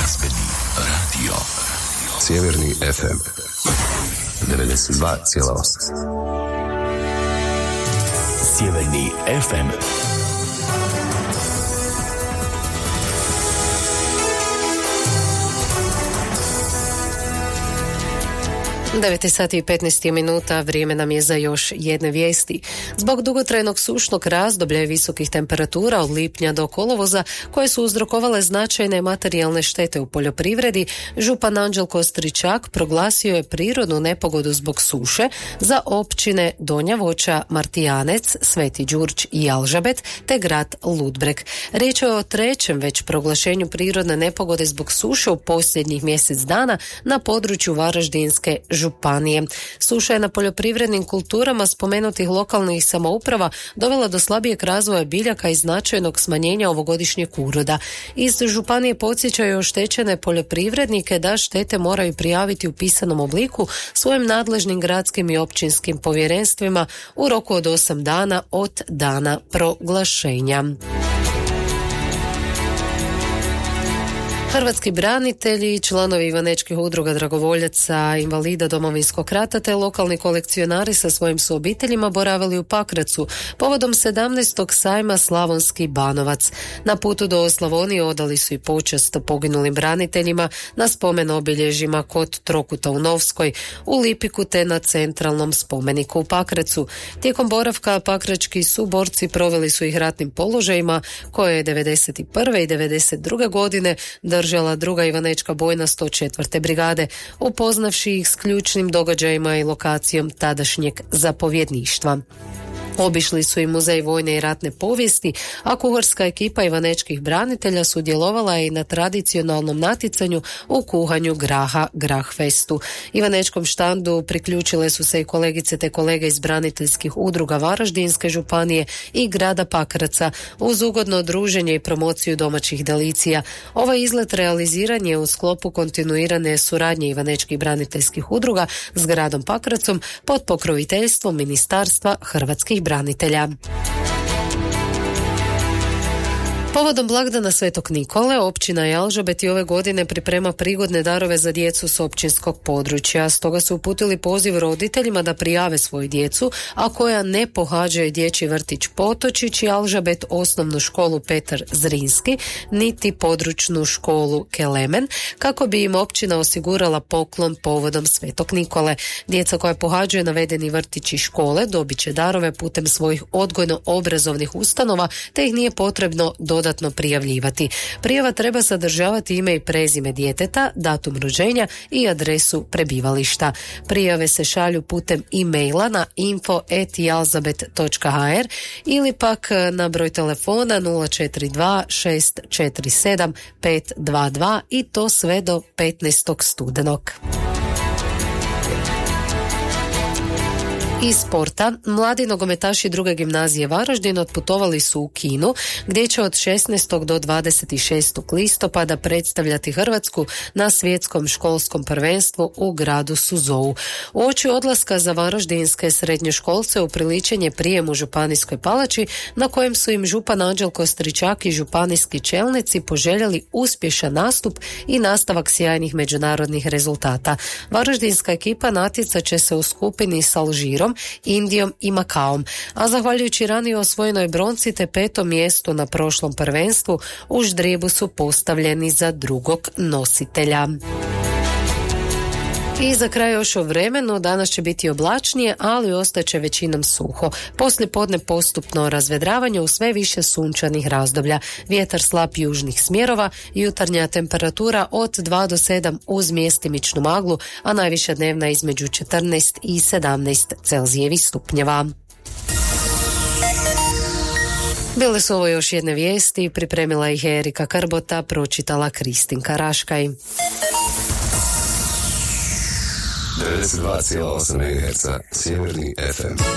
Glazbeni radio. Sjeverni FM 92,8. Sjeverni FM. Devet sati i 15 minuta, vrijeme nam je za još jedne vijesti. Zbog dugotrajnog sušnog razdoblja i visokih temperatura od lipnja do kolovoza, koje su uzrokovale značajne materijalne štete u poljoprivredi, župan Anđelko Stričak proglasio je prirodnu nepogodu zbog suše za općine Donja Voća, Martijanec, Sveti Đurđ i Jalžabet te grad Ludbreg. Riječ je o trećem već proglašenju prirodne nepogode zbog suše u posljednjih mjesec dana na području Varaždinske županije. Suša je na poljoprivrednim kulturama spomenutih lokalnih samouprava dovela do slabijeg razvoja biljaka i značajnog smanjenja ovogodišnjeg uroda. Iz županije podsjećaju oštećene poljoprivrednike da štete moraju prijaviti u pisanom obliku svojim nadležnim gradskim i općinskim povjerenstvima u roku od 8 dana od dana proglašenja. Hrvatski branitelji, članovi ivanečkih udruga dragovoljaca, invalida Domovinskog rata te lokalni kolekcionari sa svojim su obiteljima boravili u Pakracu povodom 17. sajma Slavonski Banovac. Na putu do Slavonije odali su i počast poginulim braniteljima na spomen obilježjima kod Trokuta u Novskoj, u Lipiku te na centralnom spomeniku u Pakracu. Tijekom boravka pakrački suborci proveli su ih ratnim položajima koje je 91. i 92. godine držala druga ivanečka bojna 104. brigade, upoznavši ih s ključnim događajima i lokacijom tadašnjeg zapovjedništva. Obišli su i muzej vojne i ratne povijesti, a kuharska ekipa ivanečkih branitelja sudjelovala je i na tradicionalnom natjecanju u kuhanju graha Grahfestu. Ivanečkom štandu priključile su se i kolegice te kolege iz braniteljskih udruga Varaždinske županije i grada Pakraca uz ugodno druženje i promociju domaćih delicija. Ovaj izlet realiziran je u sklopu kontinuirane suradnje ivanečkih braniteljskih udruga s gradom Pakracom pod pokroviteljstvom Ministarstva hrvatskih branitelja. Povodom blagdana Svetog Nikole, općina Jalžabet i ove godine priprema prigodne darove za djecu s općinskog područja. Stoga su uputili poziv roditeljima da prijave svoju djecu, a koja ne pohađaju dječji vrtić Potočić, Jalžabet, osnovnu školu Petar Zrinski, niti područnu školu Kelemen, kako bi im općina osigurala poklon povodom Svetog Nikole. Djeca koja pohađaju navedeni vrtić i škole dobit će darove putem svojih odgojno-obrazovnih ustanova, te ih nije potrebno dodatno prijavljivati. Prijava treba sadržavati ime i prezime djeteta, datum rođenja i adresu prebivališta. Prijave se šalju putem e-maila na info@jalzabet.hr ili pak na broj telefona 042 647 522 i to sve do 15. studenog. Iz sporta, mladi nogometaši druge gimnazije Varaždin otputovali su u Kinu, gdje će od 16. do 26. listopada predstavljati Hrvatsku na svjetskom školskom prvenstvu u gradu Suzhou. Uoči odlaska za varaždinske srednjoškolce upriličen je prijem u Županijskoj palači, na kojem su im župan Anđelko Stričak i županijski čelnici poželjeli uspješan nastup i nastavak sjajnih međunarodnih rezultata. Varaždinska ekipa natjecat će se u skupini s Alžirom, Indijom i Makaom, a zahvaljujući ranije osvojenoj bronci te 5. mjestu na prošlom prvenstvu u ždrijebu su postavljeni za drugog nositelja. I za kraj još o vremenu, danas će biti oblačnije, ali ostaće većinom suho. Poslije podne postupno razvedravanje u sve više sunčanih razdoblja. Vjetar slab južnih smjerova, jutarnja temperatura od 2 do 7 uz mjestimičnu maglu, a najviša dnevna između 14 i 17 Celzijevih stupnjeva. Bile su ovo još jedne vijesti, pripremila ih je Erika Krbota, pročitala Kristinka Raškaj. 92,8 MHz, Sjeverni FM.